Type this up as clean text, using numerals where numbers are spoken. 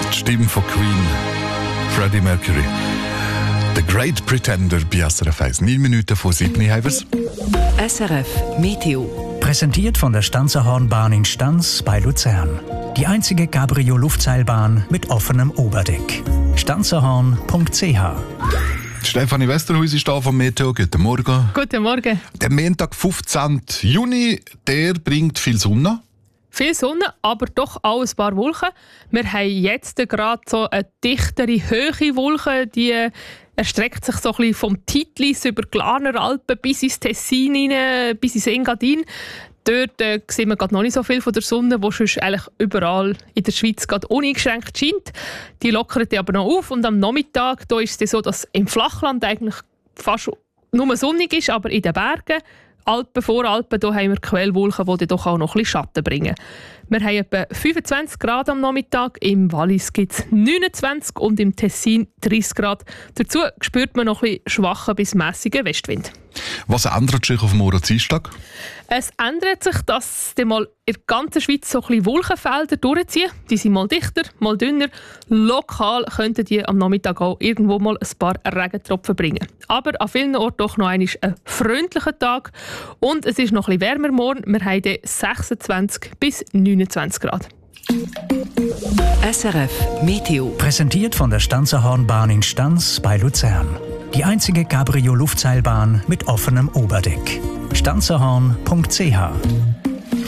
Die Stimme von Queen, Freddie Mercury. The Great Pretender bei SRF 1. 9 Minuten vor 7 haben wir's. SRF Meteo. Präsentiert von der Stanzerhornbahn in Stanz bei Luzern. Die einzige Cabrio-Luftseilbahn mit offenem Oberdeck. stanzerhorn.ch. Stefanie Westerhuis ist da vom Meteo. Guten Morgen. Guten Morgen. Der Montag, 15. Juni, der bringt viel Sonne. Viel Sonne, aber doch auch ein paar Wolken. Wir haben jetzt gerade so eine dichtere, hohe Wolke, die erstreckt sich so ein bisschen vom Titlis über die Glarner Alpen bis ins Tessin rein, bis ins Engadin. Dort sehen wir gerade noch nicht so viel von der Sonne, die sonst eigentlich überall in der Schweiz gerade uneingeschränkt scheint. Die lockert aber noch auf und am Nachmittag da ist es so, dass im Flachland eigentlich fast nur sonnig ist, aber in den Bergen, Alpen, Voralpen, da haben wir Quellwolken, die doch auch noch ein bisschen Schatten bringen. Wir haben etwa 25 Grad am Nachmittag, im Wallis gibt es 29 und im Tessin 30 Grad. Dazu spürt man noch ein bisschen schwachen bis mässigen Westwind. Was ändert sich auf morgen Dienstag? Es ändert sich, dass dann mal in der ganzen Schweiz so ein bisschen Wolkenfelder durchziehen. Die sind mal dichter, mal dünner. Lokal könnten die am Nachmittag auch irgendwo mal ein paar Regentropfen bringen. Aber an vielen Orten doch noch einmal ein freundlicher Tag. Und es ist noch ein bisschen wärmer morgen. Wir haben 26 bis 29 Grad. SRF Meteo. Präsentiert von der Stanzerhornbahn in Stanz bei Luzern. Die einzige Cabrio-Luftseilbahn mit offenem Oberdeck. stanzerhorn.ch.